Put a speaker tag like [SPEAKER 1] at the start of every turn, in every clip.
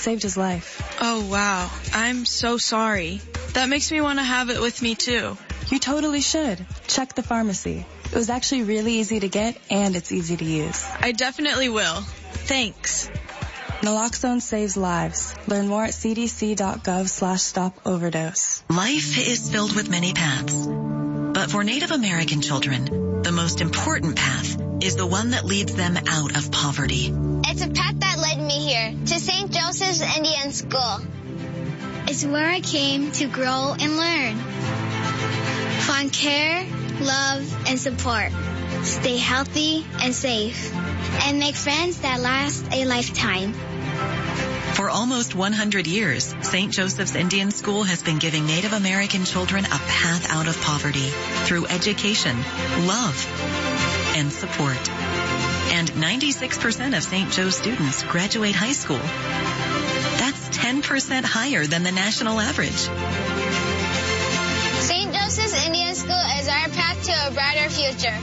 [SPEAKER 1] saved his life.
[SPEAKER 2] Oh, wow. I'm so sorry. That makes me want to have it with me, too.
[SPEAKER 1] You totally should. Check the pharmacy. It was actually really easy to get, and it's easy to use.
[SPEAKER 2] I definitely will. Thanks.
[SPEAKER 1] Naloxone saves lives. Learn more at cdc.gov/stop-overdose.
[SPEAKER 3] Life is filled with many paths. But for Native American children, the most important path is the one that leads them out of poverty.
[SPEAKER 4] It's a path that led me here, to St. Joseph's Indian School.
[SPEAKER 5] It's where I came to grow and learn. Find care, love, and support. Stay healthy and safe. And make friends that last a lifetime.
[SPEAKER 3] For almost 100 years, St. Joseph's Indian School has been giving Native American children a path out of poverty through education, love, and support. And 96% of St. Joe's students graduate high school. That's 10% higher than the national average.
[SPEAKER 4] St. Joseph's Indian School is our path to a brighter future.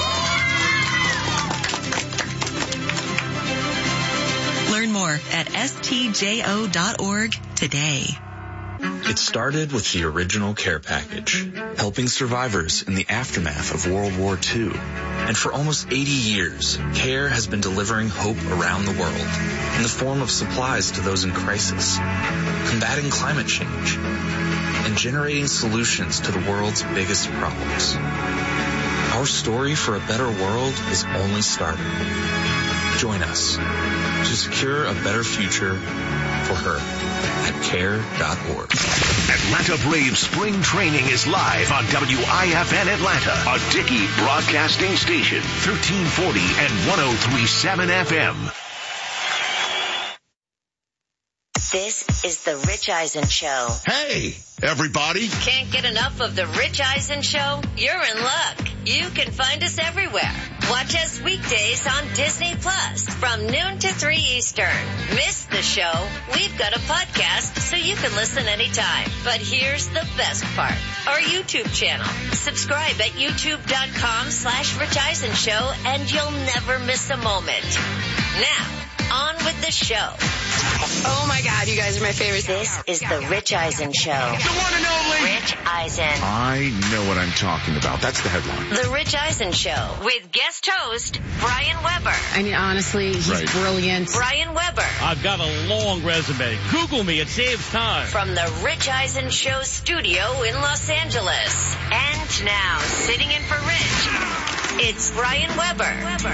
[SPEAKER 3] Learn more at stjo.org today.
[SPEAKER 6] It started with the original care package, helping survivors in the aftermath of World War II. And for almost 80 years, CARE has been delivering hope around the world in the form of supplies to those in crisis, combating climate change, and generating solutions to the world's biggest problems. Our story for a better world is only starting. Join us to secure a better future for her at care.org.
[SPEAKER 7] Atlanta Braves spring training is live on WIFN Atlanta, a Dickey broadcasting station, 1340 and 103.7 FM.
[SPEAKER 8] This is the Rich Eisen Show.
[SPEAKER 9] Hey, everybody.
[SPEAKER 8] Can't get enough of the Rich Eisen Show? You're in luck. You can find us everywhere. Watch us weekdays on Disney Plus from noon to 3 Eastern. Miss the show? We've got a podcast so you can listen anytime. But here's the best part. Our YouTube channel. Subscribe at youtube.com/Rich Eisen Show and you'll never miss a moment. Now, on with the show.
[SPEAKER 10] Oh my God, you guys are my favorite.
[SPEAKER 8] This is the Rich Eisen Show.
[SPEAKER 7] The one and only
[SPEAKER 8] Rich Eisen.
[SPEAKER 9] I know what I'm talking about. That's the headline.
[SPEAKER 8] The Rich Eisen Show with guest host Brian Weber.
[SPEAKER 10] I mean, honestly, he's brilliant.
[SPEAKER 8] Brian Weber.
[SPEAKER 11] I've got a long resume. Google me. It saves time.
[SPEAKER 8] From the Rich Eisen Show studio in Los Angeles. And now, sitting in for Rich, it's Brian Weber.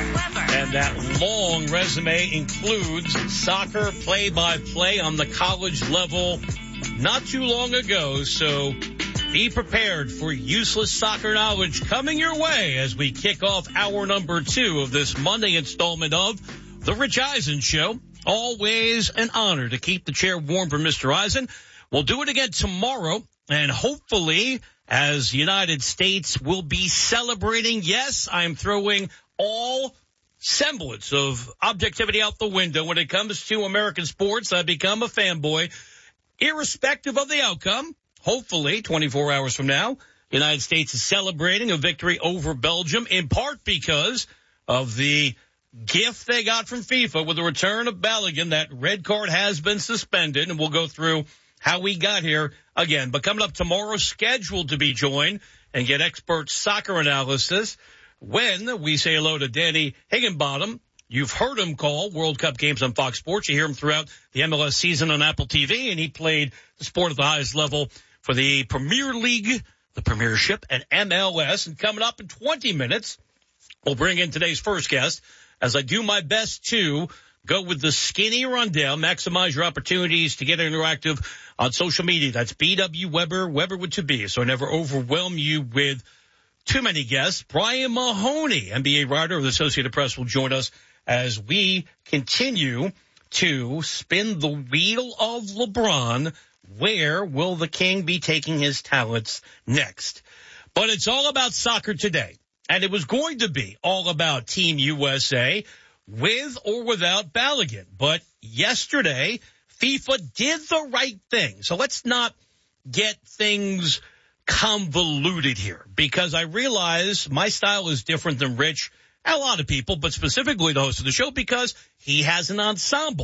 [SPEAKER 11] And that long resume includes soccer play-by-play on the college level not too long ago. So be prepared for useless soccer knowledge coming your way as we kick off hour number 2 of this Monday installment of The Rich Eisen Show. Always an honor to keep the chair warm for Mr. Eisen. We'll do it again tomorrow, and hopefully, as the United States will be celebrating, yes, I'm throwing all semblance of objectivity out the window when it comes to American sports. I become a fanboy, irrespective of the outcome. Hopefully, 24 hours from now, the United States is celebrating a victory over Belgium, in part because of the gift they got from FIFA with the return of Balogun. That red card has been suspended, and we'll go through how we got here again. But coming up tomorrow, scheduled to be joined and get expert soccer analysis when we say hello to Danny Higginbottom. You've heard him call World Cup games on Fox Sports. You hear him throughout the MLS season on Apple TV, and he played the sport at the highest level for the Premier League, the Premiership, and MLS. And coming up in 20 minutes, we'll bring in today's first guest as I do my best to go with the skinny rundown, maximize your opportunities to get interactive on social media. That's BW Weber, Weber with 2 B's, so I never overwhelm you with too many guests. Brian Mahoney, NBA writer of the Associated Press, will join us as we continue to spin the wheel of LeBron. Where will the King be taking his talents next? But it's all about soccer today, and it was going to be all about Team USA, with or without Balogun. But yesterday, FIFA did the right thing. So let's not get things convoluted here, because I realize my style is different than Rich and a lot of people, but specifically the host of the show, because he has an ensemble.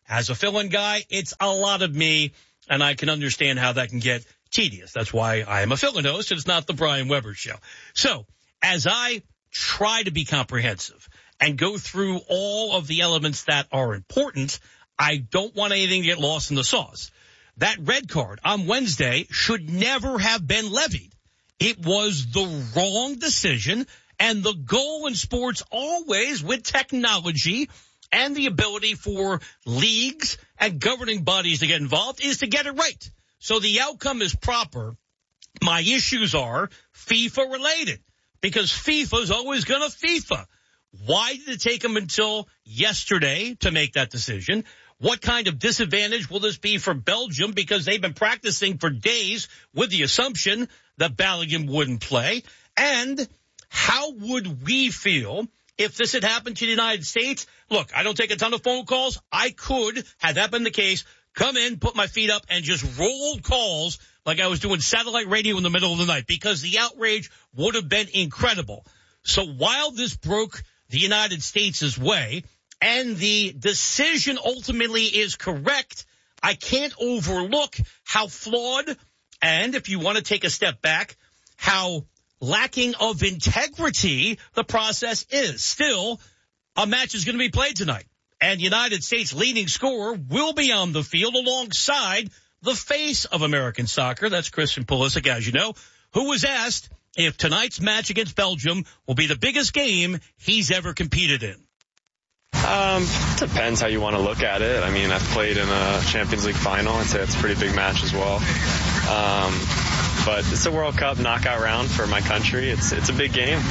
[SPEAKER 11] as a fill-in guy, it's a lot of me, and I can understand how that can get tedious. That's why I am a fill-in host. It's not the Brian Weber Show. So as I try to be comprehensive and go through all of the elements that are important, I don't want anything to get lost in the sauce. That red card on Wednesday should never have been levied. It was the wrong decision, and the goal in sports always, with technology and the ability for leagues and governing bodies to get involved, is to get it right. So the outcome is proper. My issues are FIFA related, because FIFA is always going to FIFA. Why did it take them until yesterday to make that decision? What kind of disadvantage will this be for Belgium? Because they've been practicing for days with the assumption that Balogun wouldn't play. And how would we feel if this had happened to the United States? Look, I don't take a ton of phone calls. I could, had that been the case, come in, put my feet up, and just roll calls like I was doing satellite radio in the middle of the night, because the outrage would have been incredible. So while this broke the United States' way, and the decision ultimately is correct, I can't overlook how flawed, and if you want to take a step back, how lacking of integrity the process is. Still, a match is going to be played tonight, and United States' leading scorer will be on the field alongside the face of American soccer. That's Christian Pulisic, as you know, who was asked if tonight's match against Belgium will be the biggest game he's ever competed in.
[SPEAKER 12] Depends how you want to look at it. I mean, I've played in a Champions League final. I'd say it's a pretty big match as well. But it's a World Cup knockout round for my country. It's a big game,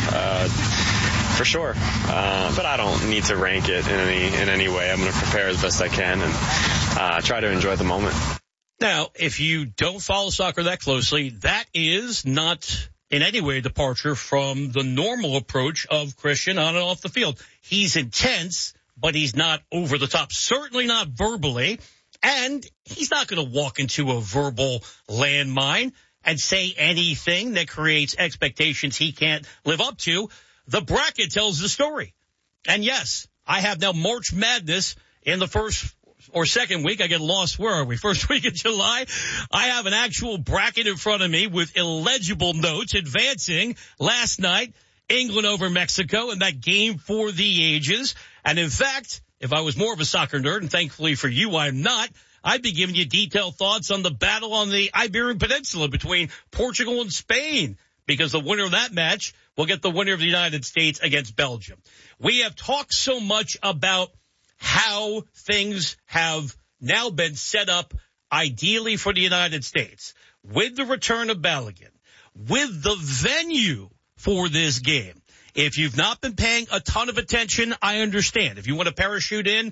[SPEAKER 12] for sure. But I don't need to rank it in any way. I'm going to prepare as best I can and try to enjoy the moment.
[SPEAKER 11] Now, if you don't follow soccer that closely, that is not in any way a departure from the normal approach of Christian on and off the field. He's intense, but he's not over the top, certainly not verbally, and he's not going to walk into a verbal landmine and say anything that creates expectations he can't live up to. The bracket tells the story. And yes, I have now March Madness in the first or second week. I get lost. Where are we? First week of July. I have an actual bracket in front of me with illegible notes advancing last night. England over Mexico and that game for the ages. And in fact, if I was more of a soccer nerd, and thankfully for you, I'm not, I'd be giving you detailed thoughts on the battle on the Iberian Peninsula between Portugal and Spain, because the winner of that match will get the winner of the United States against Belgium. We have talked so much about how things have now been set up ideally for the United States with the return of Balogun, with the venue for this game. If you've not been paying a ton of attention, I understand. If you want to parachute in,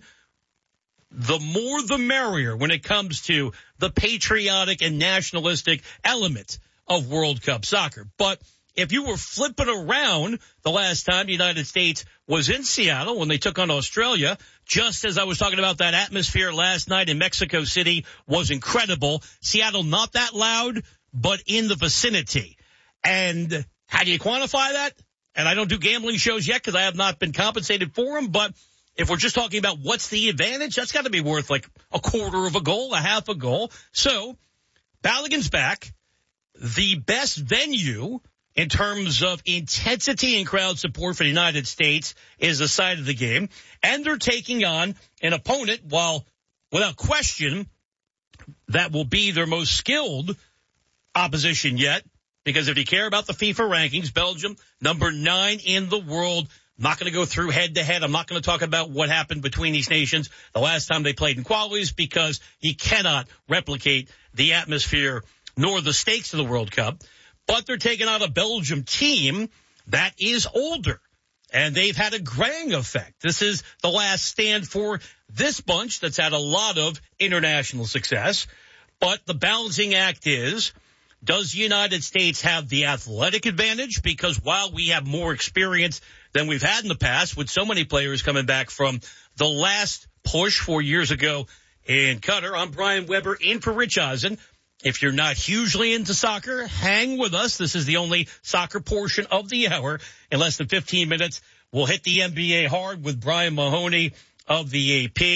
[SPEAKER 11] the more the merrier when it comes to the patriotic and nationalistic element of World Cup soccer. But if you were flipping around the last time the United States was in Seattle when they took on Australia, just as I was talking about that atmosphere last night in Mexico City was incredible. Seattle not that loud, but in the vicinity. And how do you quantify that? And I don't do gambling shows yet because I have not been compensated for them. But if we're just talking about what's the advantage, that's got to be worth like a quarter of a goal, a half a goal. So Balogun's back. The best venue in terms of intensity and crowd support for the United States is the side of the game. And they're taking on an opponent, while without question, that will be their most skilled opposition yet. Because if you care about the FIFA rankings, Belgium, number 9 in the world. I'm not going to go through head-to-head. I'm not going to talk about what happened between these nations the last time they played in qualities, because you cannot replicate the atmosphere nor the stakes of the World Cup. But they're taking on a Belgium team that is older, and they've had a graying effect. This is the last stand for this bunch that's had a lot of international success. But the balancing act is, does the United States have the athletic advantage? Because while we have more experience than we've had in the past, with so many players coming back from the last push 4 years ago in Qatar, I'm Brian Weber in for Rich Eisen. If you're not hugely into soccer, hang with us. This is the only soccer portion of the hour. In less than 15 minutes, we'll hit the NBA hard with Brian Mahoney of the AP.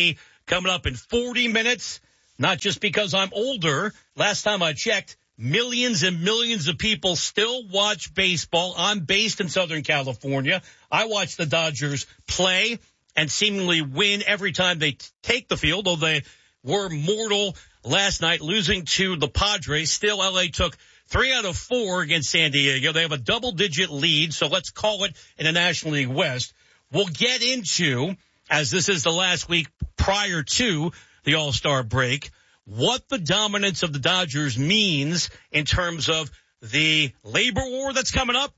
[SPEAKER 11] coming up in 40 minutes. Not just because I'm older. Last time I checked, millions and millions of people still watch baseball. I'm based in Southern California. I watch the Dodgers play and seemingly win every time they take the field, though they were mortal last night, losing to the Padres. Still, LA took 3 out of 4 against San Diego. They have a double-digit lead, so let's call it in the National League West. We'll get into, as this is the last week prior to the All-Star break, what the dominance of the Dodgers means in terms of the labor war that's coming up,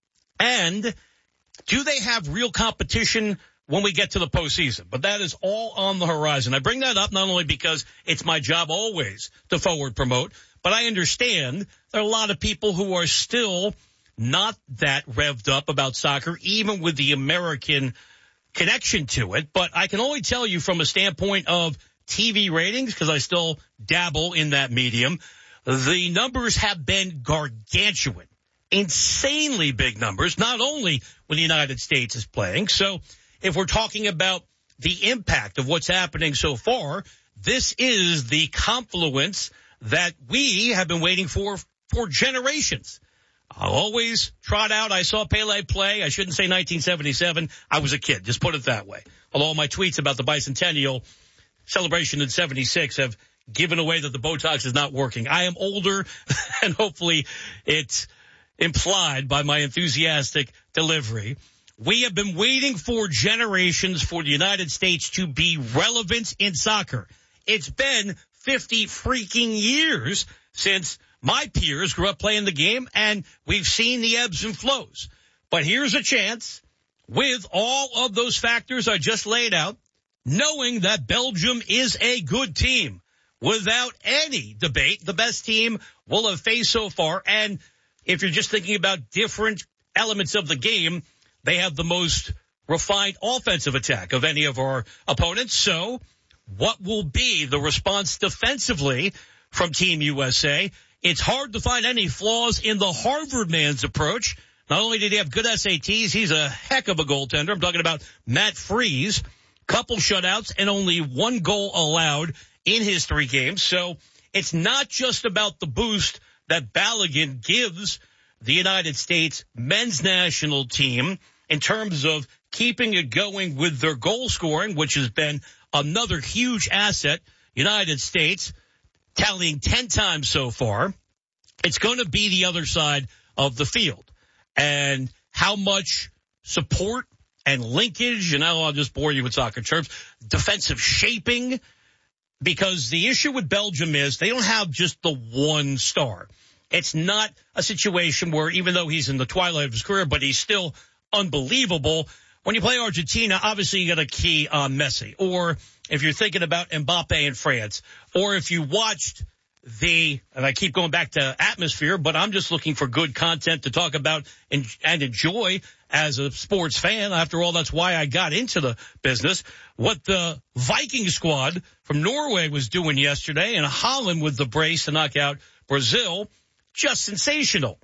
[SPEAKER 11] and do they have real competition when we get to the postseason? But that is all on the horizon. I bring that up not only because it's my job always to forward promote, but I understand there are a lot of people who are still not that revved up about soccer, even with the American connection to it. But I can only tell you from a standpoint of TV ratings, because I still dabble in that medium, the numbers have been gargantuan, insanely big numbers, not only when the United States is playing. So if we're talking about the impact of what's happening so far, this is the confluence that we have been waiting for generations. I'll always trot out, I saw Pele play. I shouldn't say 1977. I was a kid. Just put it that way. Although my tweets about the bicentennial celebration in 76 have given away that the Botox is not working. I am older, and hopefully it's implied by my enthusiastic delivery. We have been waiting for generations for the United States to be relevant in soccer. It's been 50 freaking years since my peers grew up playing the game, and we've seen the ebbs and flows. But here's a chance, with all of those factors I just laid out, knowing that Belgium is a good team, without any debate, the best team we'll have faced so far. And if you're just thinking about different elements of the game, they have the most refined offensive attack of any of our opponents. So what will be the response defensively from Team USA? It's hard to find any flaws in the Harvard man's approach. Not only did he have good SATs, he's a heck of a goaltender. I'm talking about Matt Freese. Couple shutouts and only 1 goal allowed in his 3 games. So it's not just about the boost that Balogun gives the United States men's national team in terms of keeping it going with their goal scoring, which has been another huge asset. United States tallying 10 times so far. It's going to be the other side of the field and how much support and linkage, and I'll just bore you with soccer terms, defensive shaping, because the issue with Belgium is they don't have just the one star. It's not a situation where, even though he's in the twilight of his career, but he's still unbelievable. When you play Argentina, obviously you got a key on Messi. Or if you're thinking about Mbappe in France, or if you watched and I keep going back to atmosphere, but I'm just looking for good content to talk about and enjoy as a sports fan. After all, that's why I got into the business. What the Viking squad from Norway was doing yesterday, and Holland with the brace to knock out Brazil, just sensational.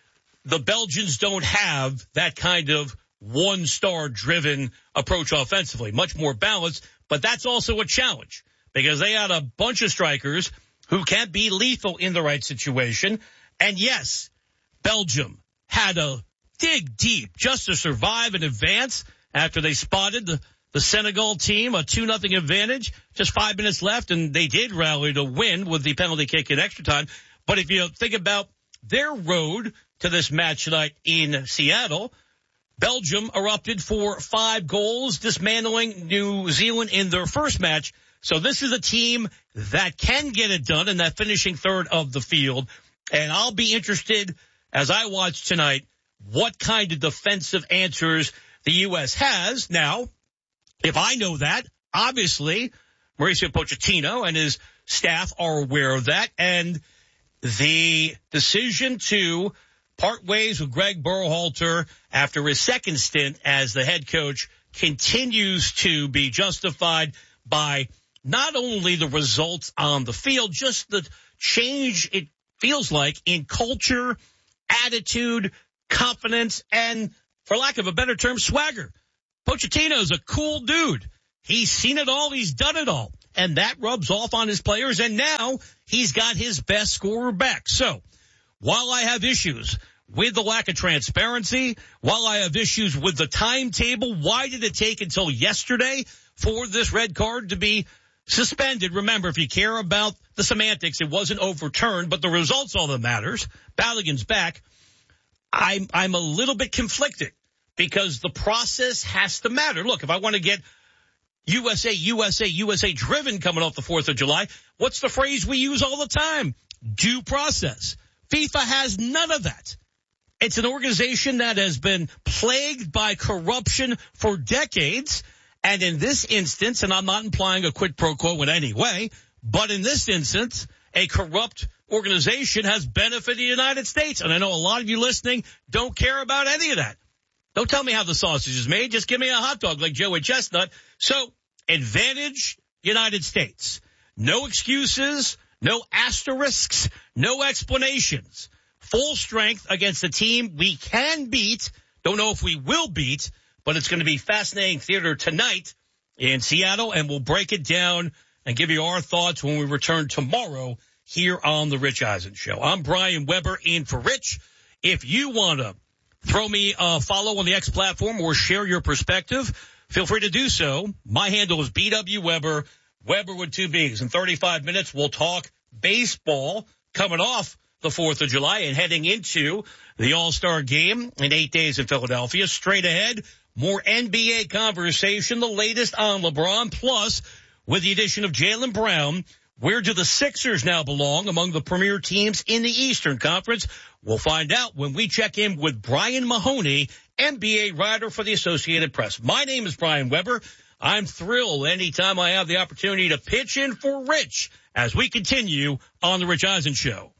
[SPEAKER 11] The Belgians don't have that kind of one-star driven approach offensively, much more balanced, but that's also a challenge because they had a bunch of strikers who can be lethal in the right situation. And yes, Belgium had to dig deep just to survive and advance after they spotted the Senegal team, a 2-0 advantage, just 5 minutes left, and they did rally to win with the penalty kick in extra time. But if you think about their road to this match tonight in Seattle, Belgium erupted for 5 goals, dismantling New Zealand in their first match. So this is a team that can get it done in that finishing third of the field. And I'll be interested, as I watch tonight, what kind of defensive answers the U.S. has. Now, if I know that, obviously, Mauricio Pochettino and his staff are aware of that. And the decision to part ways with Greg Berhalter after his second stint as the head coach continues to be justified by not only the results on the field, just the change it feels like in culture, attitude, confidence, and, for lack of a better term, swagger. Pochettino's a cool dude. He's seen it all. He's done it all. And that rubs off on his players. And now he's got his best scorer back. So while I have issues with the lack of transparency, while I have issues with the timetable, why did it take until yesterday for this red card to be suspended? Remember, if you care about the semantics, it wasn't overturned, but the result's all that matters. Balogun's back. I'm a little bit conflicted because the process has to matter. Look, if I want to get USA driven coming off the 4th of July, what's the phrase we use all the time? Due process. FIFA has none of that. It's an organization that has been plagued by corruption for decades. And in this instance, and I'm not implying a quid pro quo in any way, but in this instance, a corrupt organization has benefited the United States. And I know a lot of you listening don't care about any of that. Don't tell me how the sausage is made. Just give me a hot dog like Joey Chestnut. So, advantage United States. No excuses, no asterisks, no explanations. Full strength against a team we can beat. Don't know if we will beat, but it's going to be fascinating theater tonight in Seattle, and we'll break it down and give you our thoughts when we return tomorrow here on The Rich Eisen Show. I'm Brian Weber in for Rich. If you want to throw me a follow on the X platform or share your perspective, feel free to do so. My handle is BW Weber, Weber with 2 B's. In 35 minutes, we'll talk baseball coming off the 4th of July and heading into the All-Star game in 8 days in Philadelphia. Straight ahead, more NBA conversation, the latest on LeBron, plus with the addition of Jaylen Brown, where do the Sixers now belong among the premier teams in the Eastern Conference? We'll find out when we check in with Brian Mahoney, NBA writer for the Associated Press. My name is Brian Weber. I'm thrilled anytime I have the opportunity to pitch in for Rich as we continue on The Rich Eisen Show.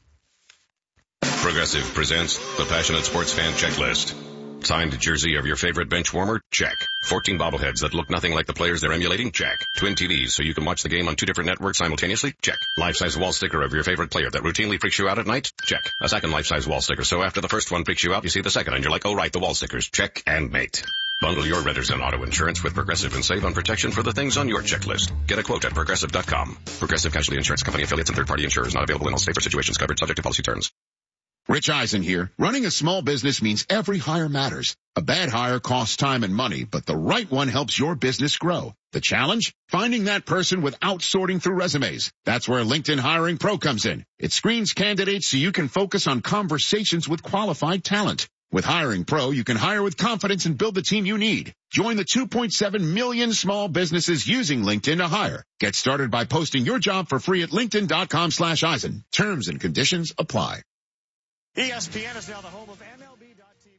[SPEAKER 13] Progressive presents the Passionate Sports Fan Checklist. Signed jersey of your favorite bench warmer? Check. 14 bobbleheads that look nothing like the players they're emulating? Check. Twin TVs so you can watch the game on 2 different networks simultaneously? Check. Life-size wall sticker of your favorite player that routinely freaks you out at night? Check. A second life-size wall sticker so after the first one freaks you out, you see the second and you're like, oh right, the wall stickers. Check and mate. Bundle your renters and auto insurance with Progressive and save on protection for the things on your checklist. Get a quote at Progressive.com. Progressive Casualty Insurance Company affiliates and third-party insurers not available in all states or situations covered subject to policy terms.
[SPEAKER 9] Rich Eisen here. Running a small business means every hire matters. A bad hire costs time and money, but the right one helps your business grow. The challenge? Finding that person without sorting through resumes. That's where LinkedIn Hiring Pro comes in. It screens candidates so you can focus on conversations with qualified talent. With Hiring Pro, you can hire with confidence and build the team you need. Join the 2.7 million small businesses using LinkedIn to hire. Get started by posting your job for free at linkedin.com/Eisen. Terms and conditions apply.
[SPEAKER 14] ESPN is now the home of MLB.TV.